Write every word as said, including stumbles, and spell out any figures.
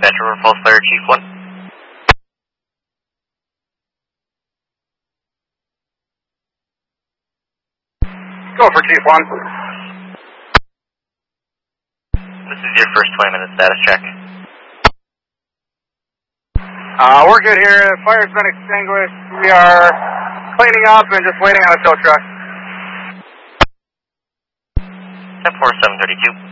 dispatcher for false fire, Chief one. Go for Chief one. This is your first twenty minute status check. Uh, we're good here. The fire's been extinguished. We are cleaning up and just waiting on a tow truck. ten four seven thirty-two.